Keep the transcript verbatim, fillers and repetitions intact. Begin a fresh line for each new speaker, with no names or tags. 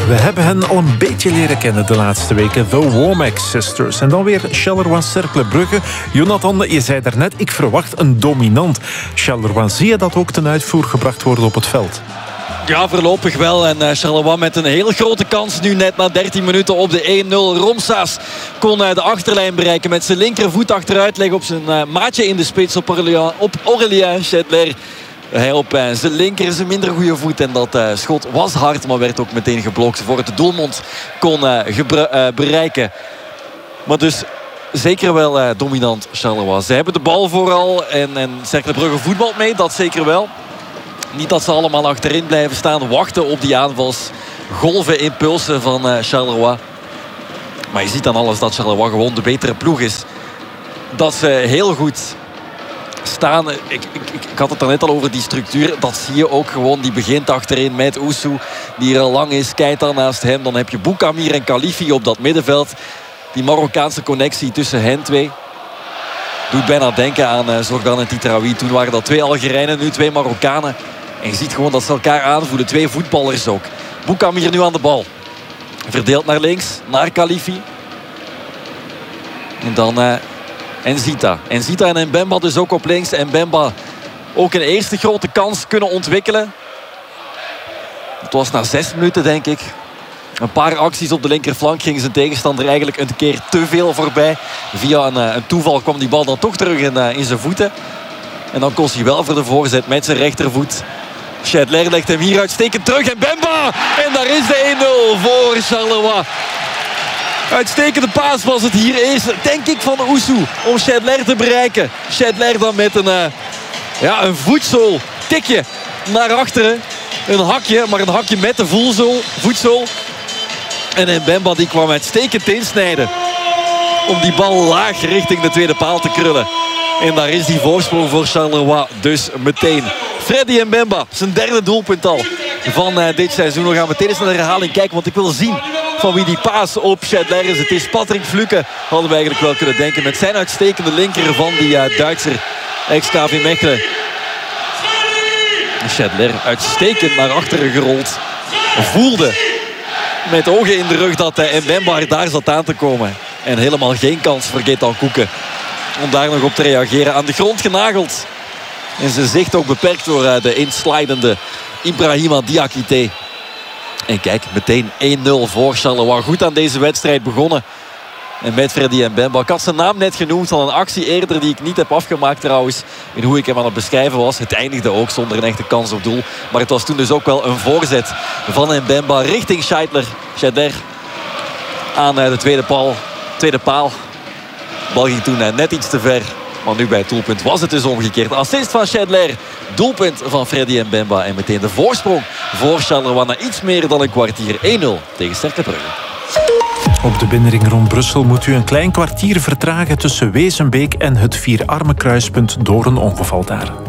We hebben hen al een beetje leren kennen de laatste weken. The Womack Sisters. En dan weer Charleroi-Cercle Brugge. Jonathan, je zei daarnet, ik verwacht een dominant Charleroi. Zie je dat ook ten uitvoer gebracht worden op het veld?
Ja, voorlopig wel. En uh, Charleroi met een heel grote kans nu net na dertien minuten op de één nul. Romsaas kon uh, de achterlijn bereiken met zijn linkervoet achteruit leggen op zijn uh, maatje in de spits op Aurélien, op Aurélien Chetler. Hij op uh, zijn linker, zijn minder goede voet. En dat uh, schot was hard, maar werd ook meteen geblokt voor het de doelmond kon uh, uh, bereiken. Maar dus zeker wel uh, dominant Charleroi. Ze hebben de bal vooral en, en Cercle Brugge voetbalt mee, dat zeker wel. Niet dat ze allemaal achterin blijven staan, wachten op die aanvals. Golven, impulsen van uh, Charleroi. Maar je ziet dan alles dat Charleroi gewoon de betere ploeg is. Dat ze heel goed staan. Ik, ik, ik, ik had het er net al over die structuur. Dat zie je ook gewoon. Die begint achterin met Oussou, die er al lang is. Keita naast hem. Dan heb je Boukamir en Khalifi op dat middenveld. Die Marokkaanse connectie tussen hen twee doet bijna denken aan uh, Zorgan en Titraoui. Toen waren dat twee Algerijnen, nu twee Marokkanen. En je ziet gewoon dat ze elkaar aanvoelen. Twee voetballers ook. Boukamir nu aan de bal. Verdeeld naar links, naar Khalifi. En dan uh, Enzita. Enzita en Mbemba dus ook op links. En Mbemba ook een eerste grote kans kunnen ontwikkelen. Het was na zes minuten, denk ik. Een paar acties op de linkerflank ging zijn tegenstander eigenlijk een keer te veel voorbij. Via een, een toeval kwam die bal dan toch terug in, uh, in zijn voeten. En dan kost hij wel voor de voorzet met zijn rechtervoet. Chetler legt hem hier uitstekend terug. En Mbemba! En daar is de één nul voor Charleroi. Uitstekende paas was het hier eerst, denk ik, van Oussou. Om Chetler te bereiken. Chetler dan met een, uh, ja, een voetzool. Tikje naar achteren. Een hakje, maar een hakje met de voetzool. voetzool. En Mbemba die kwam uitstekend insnijden. Om die bal laag richting de tweede paal te krullen. En daar is die voorsprong voor Charleroi dus meteen. Freddy Mbemba, zijn derde doelpunt al van uh, dit seizoen. We gaan meteen eens naar de herhaling kijken, want ik wil zien van wie die paas op Chetler is. Het is Patrick Fluke, hadden we eigenlijk wel kunnen denken. Met zijn uitstekende linker van die uh, Duitser, ex-K V Mechelen. Chetler uitstekend naar achteren gerold. Voelde met ogen in de rug dat uh, Mbemba daar zat aan te komen. En helemaal geen kans voor Gaëtan Koeken om daar nog op te reageren. Aan de grond genageld. En zijn zicht ook beperkt door uh, de inslidende Ibrahima Diakité. En kijk, meteen één nul voor Charleroi. Goed aan deze wedstrijd begonnen. En met Freddy Mbemba. Ik had zijn naam net genoemd van een actie eerder die ik niet heb afgemaakt trouwens. In hoe ik hem aan het beschrijven was. Het eindigde ook zonder een echte kans op doel. Maar het was toen dus ook wel een voorzet van Mbemba richting Scheidler. Scheidler aan de tweede paal. Tweede paal. De bal ging toen net iets te ver. Maar nu bij het doelpunt was het dus omgekeerd. Assist van Scheidler. Doelpunt van Freddy Mbemba. En meteen de voorsprong voor Charleroi na iets meer dan een kwartier. één nul tegen Cercle Brugge.
Op de binnenring rond Brussel moet u een klein kwartier vertragen tussen Wezenbeek en het Vierarmenkruispunt door een ongeval daar.